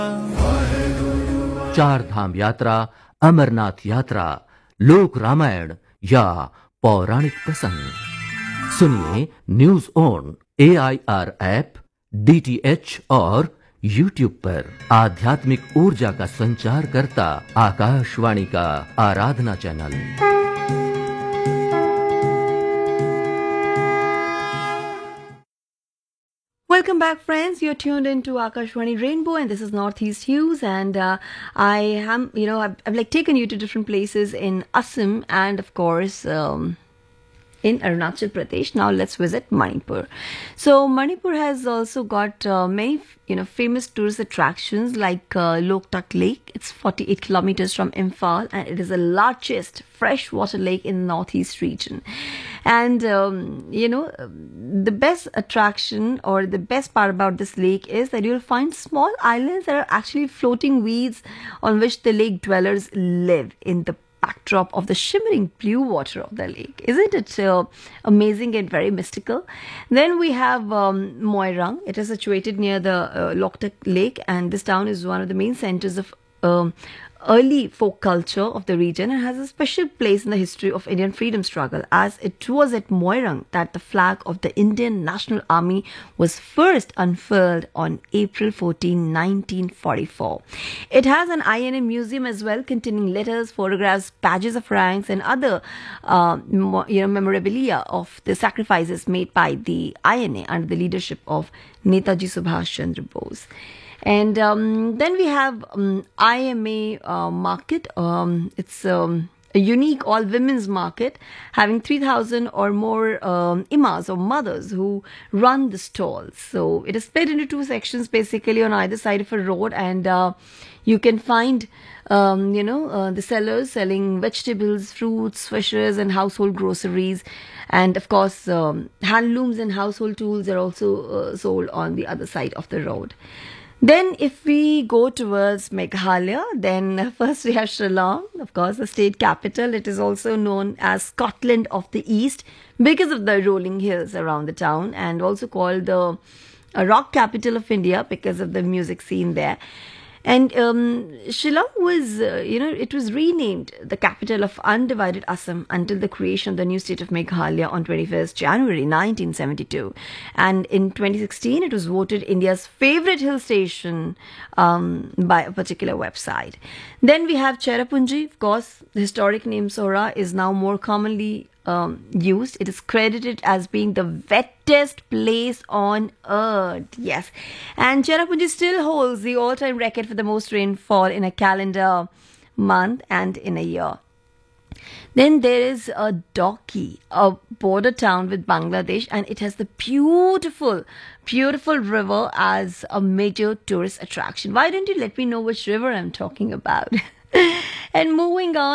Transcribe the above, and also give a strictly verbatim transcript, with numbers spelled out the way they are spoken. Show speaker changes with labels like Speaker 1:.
Speaker 1: चार धाम यात्रा, अमरनाथ यात्रा, लोक रामायण या पौराणिक प्रसंग सुनिए news on A I R app, D T H और यूट्यूब पर। आध्यात्मिक ऊर्जा का संचार करता आकाशवाणी का आराधना channel.
Speaker 2: Welcome back, friends. You're tuned into Akashwani Rainbow, and this is Northeast Hughes. And uh, I am, you know, I've, I've like taken you to different places in Assam and, of course, um, in Arunachal Pradesh. Now let's visit Manipur. So Manipur has also got uh, many, you know, famous tourist attractions like uh, Loktak Lake. It's forty-eight kilometers from Imphal, and it is the largest freshwater lake in the northeast region. And um, you know, the best attraction or the best part about this lake is that you'll find small islands that are actually floating weeds on which the lake dwellers live in the backdrop of the shimmering blue water of the lake. Isn't it uh, amazing and very mystical? Then we have um, Moirang. It is situated near the uh, Loktak Lake, and this town is one of the main centers of um, early folk culture of the region and has a special place in the history of Indian freedom struggle, as it was at Moirang that the flag of the Indian National Army was first unfurled on April fourteenth, nineteen forty-four. It has an I N A museum as well, containing letters, photographs, badges of ranks, and other uh, you know, memorabilia of the sacrifices made by the I N A under the leadership of Netaji Subhash Chandra Bose. And um, then we have um, I M A uh, market. Um, it's um, a unique all-women's market having three thousand or more um, imas or mothers who run the stalls. So it is split into two sections basically on either side of a road, and uh, you can find um, you know uh, the sellers selling vegetables, fruits, fishes, and household groceries. And of course, um, handlooms and household tools are also uh, sold on the other side of the road. Then if we go towards Meghalaya, then first we have Shillong, of course, the state capital. It is also known as Scotland of the East because of the rolling hills around the town, and also called the uh, rock capital of India because of the music scene there. And um, Shillong was, uh, you know, it was renamed the capital of undivided Assam until the creation of the new state of Meghalaya on twenty-first January nineteen seventy-two. And in twenty sixteen, it was voted India's favorite hill station um, by a particular website. Then we have Cherrapunji. Of course, the historic name Sohra is now more commonly Um, used. It is credited as being the wettest place on earth. Yes. And Cherrapunji still holds the all-time record for the most rainfall in a calendar month and in a year. Then there is a Dauki, a border town with Bangladesh, and it has the beautiful, beautiful river as a major tourist attraction. Why don't you let me know which river I'm talking about? And moving on,